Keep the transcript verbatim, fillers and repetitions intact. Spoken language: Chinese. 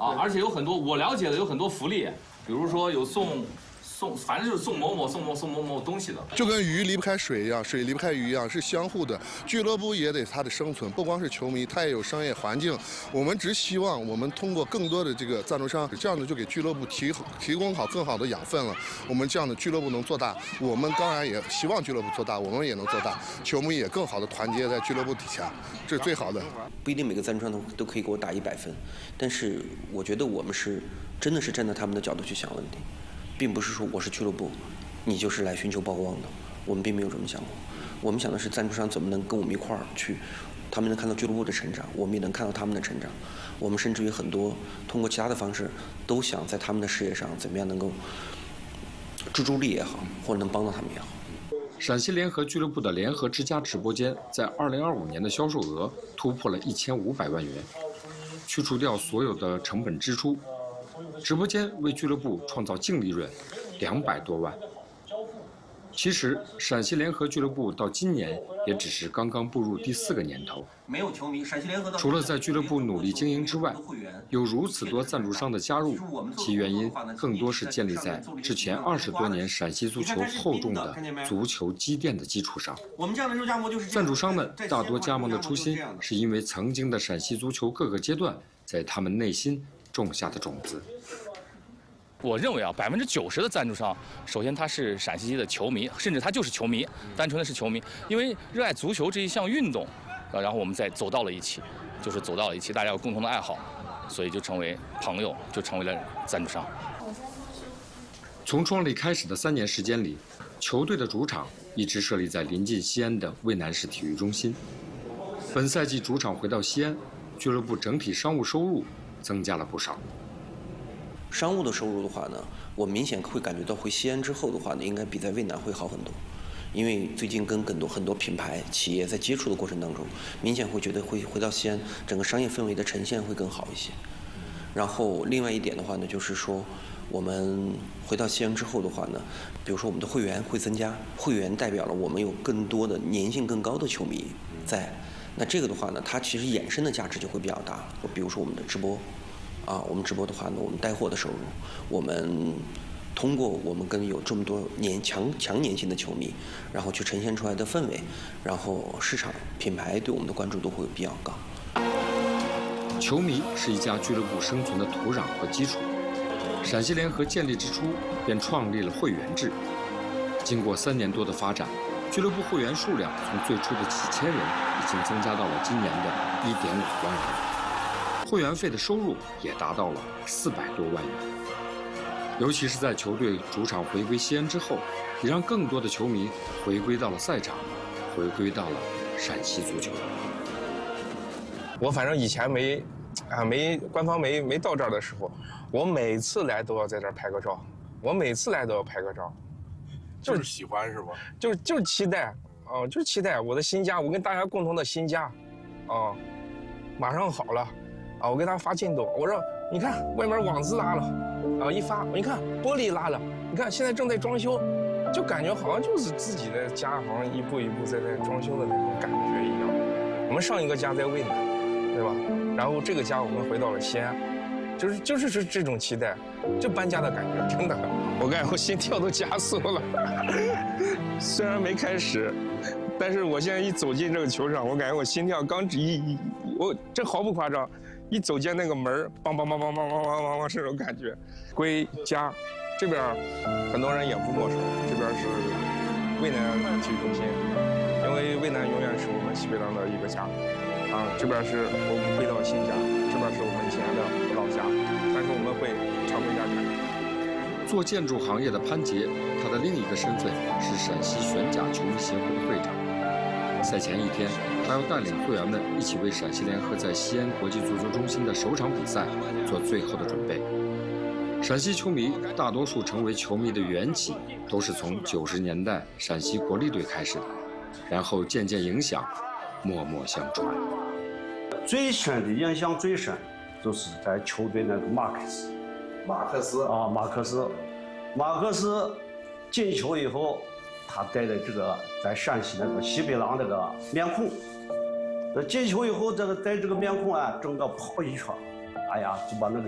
啊，而且有很多我了解的有很多福利，比如说有送。送，反正就是送某某送某送某某东西的， 就跟鱼离不开水一样，水离不开鱼一样，是相互的。俱乐部也得它的生存，不光是球迷，它也有商业环境。我们只希望我们通过更多的这个赞助商，这样的就给俱乐部提提供好更好的养分了。我们这样的俱乐部能做大，我们当然也希望俱乐部做大，我们也能做大，球迷也更好的团结在俱乐部底下，这是最好的。 不一定每个赞助商都都可以给我打一百分，但是我觉得我们是真的是站在他们的角度去想问题。并不是说我是俱乐部，你就是来寻求曝光的，我们并没有这么想过。我们想的是赞助商怎么能跟我们一块儿去，他们能看到俱乐部的成长，我们也能看到他们的成长。我们甚至于很多通过其他的方式，都想在他们的事业上怎么样能够助助力也好，或者能帮到他们也好。 陕西联合俱乐部的联合之家直播间在二零二五年的销售额突破了一千五百万元，去除掉所有的成本支出。直播间为俱乐部创造净利润两百多万。其实，陕西联合俱乐部到今年也只是刚刚步入第四个年头。 没有球迷，陕西联合除了在俱乐部努力经营之外，有如此多赞助商的加入，其原因更多是建立在之前二十多年陕西足球厚重的足球积淀的基础上。 我们这样的肉夹馍就是赞助商们大多加盟的初心，是因为曾经的陕西足球各个阶段在他们内心种下的种子。 我认为啊，百分之九十的赞助商，首先他是陕西的球迷，甚至他就是球迷，单纯的是球迷，因为热爱足球这一项运动，啊，然后我们再走到了一起，就是走到了一起，大家有共同的爱好，所以就成为朋友，就成为了赞助商。 从创立开始的三年时间里，球队的主场一直设立在临近西安的渭南市体育中心。本赛季主场回到西安，俱乐部整体商务收入增加了不少。 商务的收入的话呢，我明显会感觉到回西安之后的话呢，应该比在渭南会好很多，因为最近跟很多很多品牌企业在接触的过程当中，明显会觉得会回到西安，整个商业氛围的呈现会更好一些。然后另外一点的话呢，就是说我们回到西安之后的话呢，比如说我们的会员会增加，会员代表了我们有更多的粘性更高的球迷在，那这个的话呢，它其实衍生的价值就会比较大，比如说我们的直播。啊，我们直播的话呢，我们带货的收入，我们通过我们跟有这么多年强强粘性的球迷，然后去呈现出来的氛围，然后市场品牌对我们的关注度会比较高。 球迷是一家俱乐部生存的土壤和基础。陕西联合建立之初便创立了会员制，经过三年多的发展，俱乐部会员数量从最初的几千人，已经增加到了今年的一点五万人。会员费的收入也达到了四百多万元，尤其是在球队主场回归西安之后，也让更多的球迷回归到了赛场，回归到了陕西足球。 我反正以前没，啊没官方没没到这儿的时候，我每次来都要在这儿拍个照，我每次来都要拍个照， 就是喜欢是吧？ 就是就是期待，啊、呃，就是期待我的新家，我跟大家共同的新家，啊、呃，马上好了。啊，我给他发进度，我说你看外面网子拉了，啊一发，你看玻璃拉了，你看现在正在装修，就感觉好像就是自己的家，好像一步一步在在装修的那种感觉一样。我们上一个家在渭南，对吧？然后这个家我们回到了西安，就是就是是这种期待，就搬家的感觉，真的，我感觉我心跳都加速了。虽然没开始，但是我现在一走进这个球场，我感觉我心跳刚一一，我这毫不夸张。一走进那个门，梆梆梆梆梆梆梆梆梆，这种感觉。归家，这边很多人也不陌生，这边是渭南体育中心，因为渭南永远是我们西北狼的一个家。啊，这边是我们回到新家，这边是我们以前的老家，但是我们会常回家看。 做建筑行业的潘杰，他的另一个身份是陕西玄甲球迷协会的会长。赛前一天，他要带领会员们一起为陕西联合在西安国际足球中心的首场比赛做最后的准备。陕西球迷大多数成为球迷的缘起，都是从九十年代陕西国力队开始的，然后渐渐影响，默默相传。 最深的印象最深，就是在球队那个马克斯， 马克斯啊，马克斯，马克斯进球以后。他带的这个在陕西那个西北狼那个面孔，这进球以后，这个带这个面孔啊，整个跑一圈，哎呀，就把那个